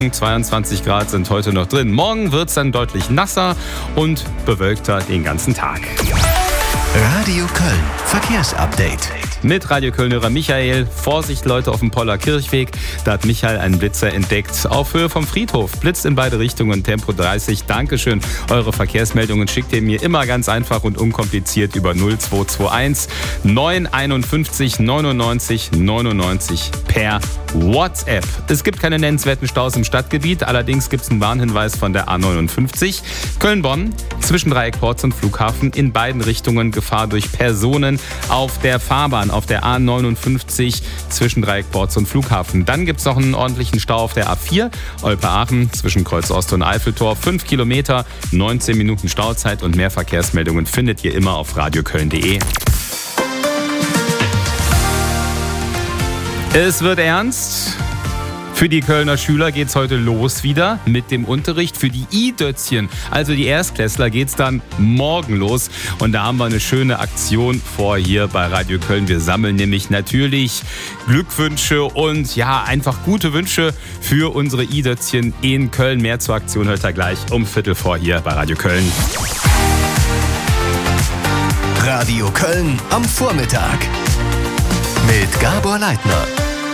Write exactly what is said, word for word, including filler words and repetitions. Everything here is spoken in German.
zweiundzwanzig Grad sind heute noch drin. Morgen wird es dann deutlich nasser und bewölkter den ganzen Tag. Radio Köln Verkehrsupdate. Mit Radio Köln-Hörer Michael. Vorsicht Leute auf dem Poller Kirchweg. Da hat Michael einen Blitzer entdeckt. Auf Höhe vom Friedhof. Blitzt in beide Richtungen. Tempo dreißig. Dankeschön. Eure Verkehrsmeldungen schickt ihr mir immer ganz einfach und unkompliziert über null zwei zwei eins neun einundfünfzig neunundneunzig neunundneunzig per WhatsApp. Es gibt keine nennenswerten Staus im Stadtgebiet. Allerdings gibt es einen Warnhinweis von der A neunundfünfzig. Köln-Bonn zwischen Dreieck Porz und Flughafen. In beiden Richtungen Gefahr durch Personen auf der Fahrbahn. Auf der A neunundfünfzig zwischen Dreieck Porz und Flughafen. Dann gibt es noch einen ordentlichen Stau auf der A vier, Olpe-Aachen zwischen Kreuz Ost und Eiffeltor. fünf Kilometer, neunzehn Minuten Stauzeit und mehr Verkehrsmeldungen findet ihr immer auf radioköln punkt de. Es wird ernst. Für die Kölner Schüler geht's heute los wieder mit dem Unterricht. Für die I-Dötzchen, also die Erstklässler, geht's dann morgen los. Und da haben wir eine schöne Aktion vor hier bei Radio Köln. Wir sammeln nämlich natürlich Glückwünsche und ja, einfach gute Wünsche für unsere I-Dötzchen in Köln. Mehr zur Aktion hört ihr gleich um Viertel vor hier bei Radio Köln. Radio Köln am Vormittag mit Gabor Leitner.